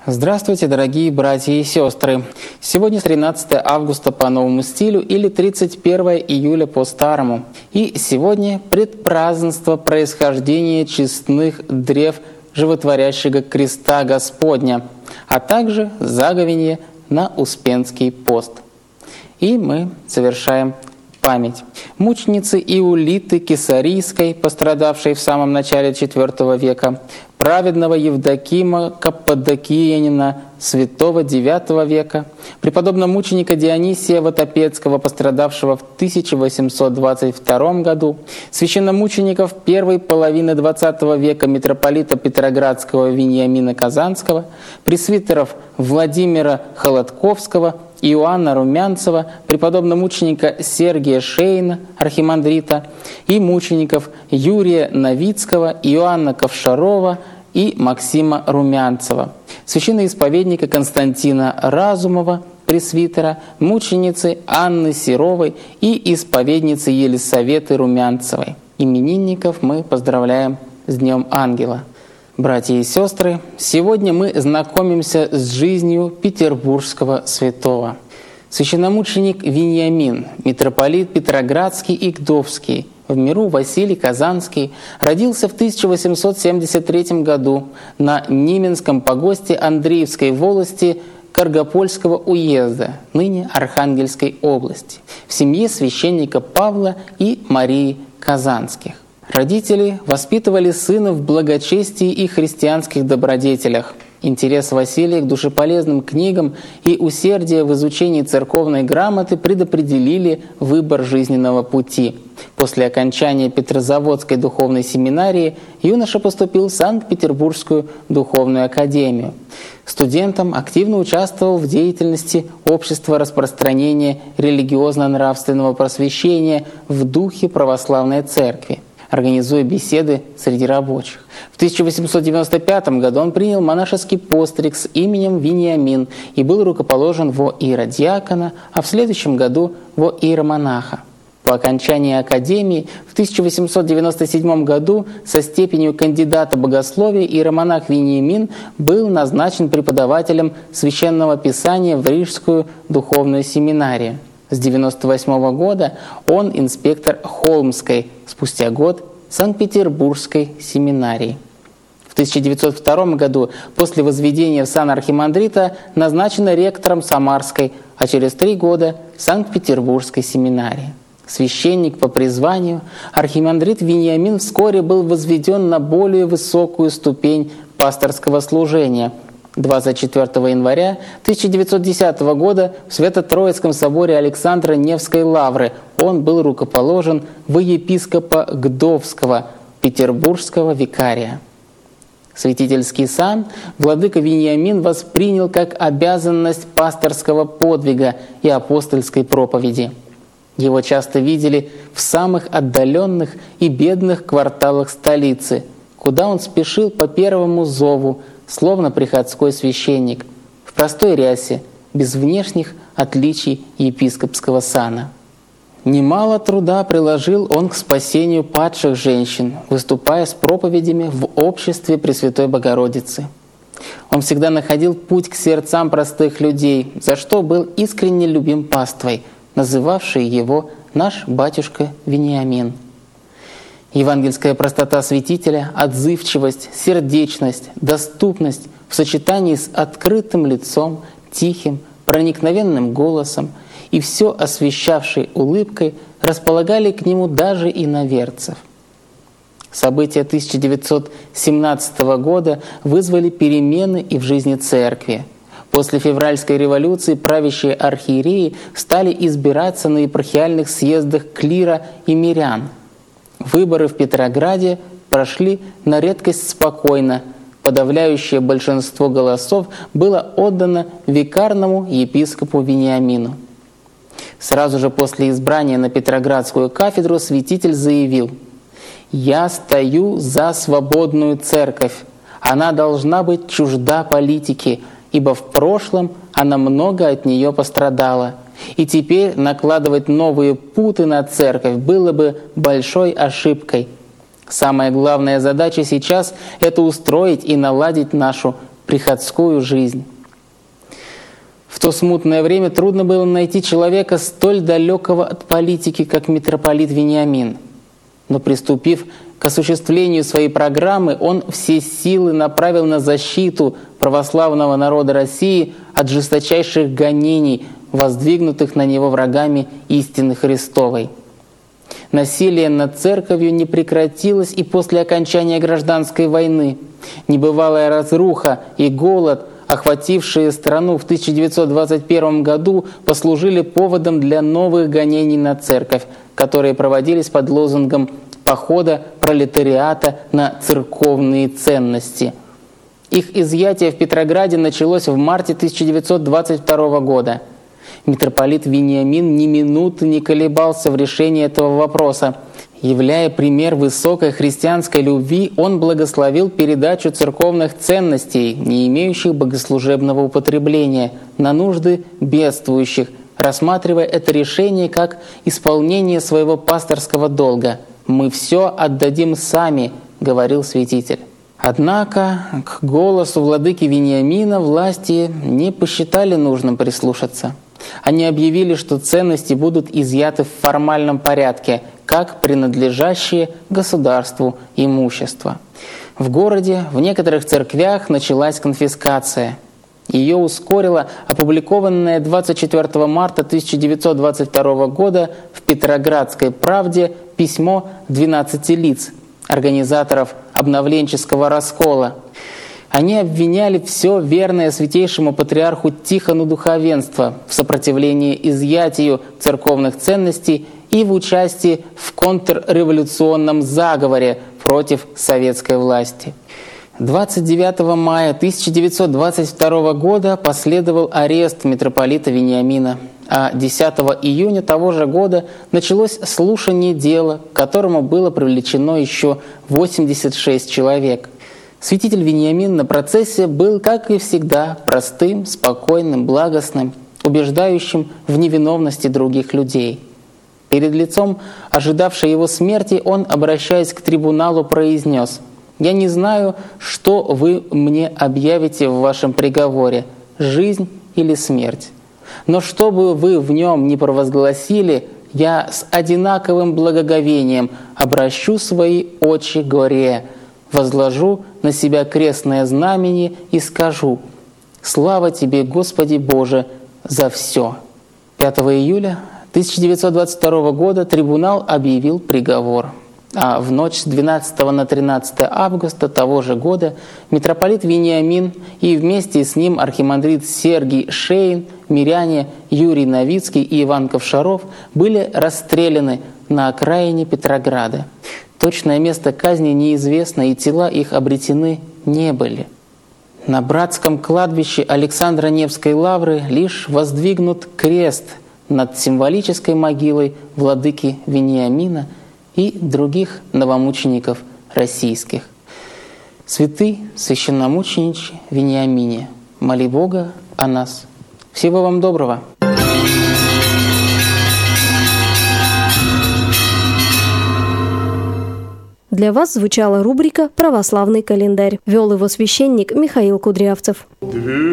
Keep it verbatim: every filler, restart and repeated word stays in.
Здравствуйте, дорогие братья и сестры! Сегодня тринадцатое августа по новому стилю или тридцать первое июля по старому. И сегодня предпразднество происхождения честных древ животворящего креста Господня, а также заговение на Успенский пост. И мы совершаем память мученицы Иулиты Кесарийской, пострадавшей в самом начале четвёртого века, праведного Евдокима Каппадокиянина, святого девятого века, преподобного мученика Дионисия Ватопецкого, пострадавшего в тысяча восемьсот двадцать втором году, священномучеников первой половины двадцатого века митрополита Петроградского Вениамина Казанского, пресвитеров Владимира Холодковского, Иоанна Румянцева, преподобного мученика Сергия Шейна, архимандрита, и мучеников Юрия Новицкого, Иоанна Ковшарова и Максима Румянцева, священноисповедника Константина Разумова, пресвитера, мученицы Анны Серовой и исповедницы Елисаветы Румянцевой. Именинников мы поздравляем с Днем Ангела. Братья и сестры, сегодня мы знакомимся с жизнью петербургского святого. Священномученик Вениамин, митрополит Петроградский и Гдовский, в миру Василий Казанский, родился в тысяча восемьсот семьдесят третьем году на Нименском погосте Андреевской волости Каргопольского уезда, ныне Архангельской области, в семье священника Павла и Марии Казанских. Родители воспитывали сына в благочестии и христианских добродетелях. Интерес Василия к душеполезным книгам и усердие в изучении церковной грамоты предопределили выбор жизненного пути. После окончания Петрозаводской духовной семинарии юноша поступил в Санкт-Петербургскую духовную академию. Студентом активно участвовал в деятельности Общества распространения религиозно-нравственного просвещения в духе православной церкви, организуя беседы среди рабочих. В тысяча восемьсот девяносто пятом году он принял монашеский постриг с именем Вениамин и был рукоположен во иеродиакона, а в следующем году во иеромонаха. По окончании академии в тысяча восемьсот девяносто седьмом году со степенью кандидата богословия иеромонах Вениамин был назначен преподавателем священного писания в Рижскую духовную семинарию. С девяносто восьмого года он инспектор Холмской, спустя год Санкт-Петербургской семинарии. В тысяча девятьсот втором году после возведения в сан архимандрита назначен ректором Самарской, а через три года Санкт-Петербургской семинарии. Священник по призванию, архимандрит Вениамин вскоре был возведен на более высокую ступень пасторского служения. двадцать четвёртого января тысяча девятьсот десятого года в Свято-Троицком соборе Александра Невской лавры он был рукоположен во епископа Гдовского, петербургского викария. Святительский сан владыка Вениамин воспринял как обязанность пасторского подвига и апостольской проповеди. Его часто видели в самых отдаленных и бедных кварталах столицы, куда он спешил по первому зову, словно приходской священник, в простой рясе, без внешних отличий епископского сана. Немало труда приложил он к спасению падших женщин, выступая с проповедями в обществе Пресвятой Богородицы. Он всегда находил путь к сердцам простых людей, за что был искренне любим паствой, называвшей его наш батюшка Вениамин. Евангельская простота святителя, отзывчивость, сердечность, доступность в сочетании с открытым лицом, тихим, проникновенным голосом и все освещавшей улыбкой располагали к нему даже иноверцев. События тысяча девятьсот семнадцатого года вызвали перемены и в жизни церкви. После февральской революции правящие архиереи стали избираться на епархиальных съездах клира и мирян. Выборы в Петрограде прошли на редкость спокойно. Подавляющее большинство голосов было отдано викарному епископу Вениамину. Сразу же после избрания на Петроградскую кафедру святитель заявил: «Я стою за свободную церковь. Она должна быть чужда политики, ибо в прошлом она много от нее пострадала. И теперь накладывать новые путы на церковь было бы большой ошибкой. Самая главная задача сейчас — это устроить и наладить нашу приходскую жизнь. В то смутное время трудно было найти человека столь далекого от политики, как митрополит Вениамин. Но приступив к осуществлению своей программы, он все силы направил на защиту православного народа России от жесточайших гонений, воздвигнутых на него врагами истины Христовой. Насилие над церковью не прекратилось и после окончания гражданской войны. Небывалая разруха и голод, охватившие страну в тысяча девятьсот двадцать первом году, послужили поводом для новых гонений на церковь, которые проводились под лозунгом похода пролетариата на церковные ценности. Их изъятие в Петрограде началось в марте тысяча девятьсот двадцать второго года. Митрополит Вениамин ни минуты не колебался в решении этого вопроса. Являя пример высокой христианской любви, он благословил передачу церковных ценностей, не имеющих богослужебного употребления, на нужды бедствующих, рассматривая это решение как исполнение своего пасторского долга. «Мы все отдадим сами», — говорил святитель. Однако к голосу владыки Вениамина власти не посчитали нужным прислушаться. Они объявили, что ценности будут изъяты в формальном порядке, как принадлежащие государству имущество. В городе, в некоторых церквях началась конфискация. Ее ускорило опубликованное двадцать четвёртого марта тысяча девятьсот двадцать второго года в Петроградской правде письмо двенадцати лиц, организаторов обновленческого раскола. Они обвиняли все верное святейшему патриарху Тихону духовенство в сопротивлении изъятию церковных ценностей и в участии в контрреволюционном заговоре против советской власти. двадцать девятого мая тысяча девятьсот двадцать второго года последовал арест митрополита Вениамина, а десятого июня того же года началось слушание дела, к которому было привлечено еще восемьдесят шесть человек. Святитель Вениамин на процессе был, как и всегда, простым, спокойным, благостным, убеждающим в невиновности других людей. Перед лицом ожидавшей его смерти он, обращаясь к трибуналу, произнес: «Я не знаю, что вы мне объявите в вашем приговоре, жизнь или смерть. Но что бы вы в нем ни провозгласили, я с одинаковым благоговением обращу свои очи к горе, возложу на себя крестное знамение и скажу: слава Тебе, Господи Боже, за все». пятого июля тысяча девятьсот двадцать второго года трибунал объявил приговор. А в ночь с двенадцатого на тринадцатое августа того же года митрополит Вениамин и вместе с ним архимандрит Сергий Шейн, миряне Юрий Новицкий и Иван Ковшаров были расстреляны на окраине Петрограда. Точное место казни неизвестно, и тела их обретены не были. На братском кладбище Александра Невской лавры лишь воздвигнут крест над символической могилой владыки Вениамина и других новомучеников российских. Святый священномучениче Вениамине, моли Бога о нас. Всего вам доброго! Для вас звучала рубрика «Православный календарь». Вел его священник Михаил Кудрявцев.